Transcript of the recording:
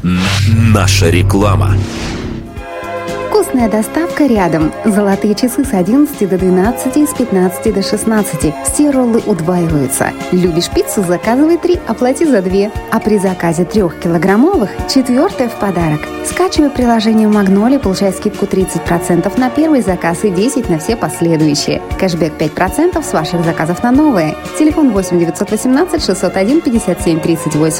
Наша реклама. Вкусная доставка рядом. Золотые часы с 11 до 12 и с 15 до 16. Все роллы удваиваются. Любишь пиццу? Заказывай 3, оплати за 2. А при заказе 3-килограммовых 4 в подарок. Скачивай приложение Магнолия, получай скидку 30% на первый заказ и 10% на все последующие. Кэшбэк 5% с ваших заказов на новые. Телефон 8 918 601 57 38.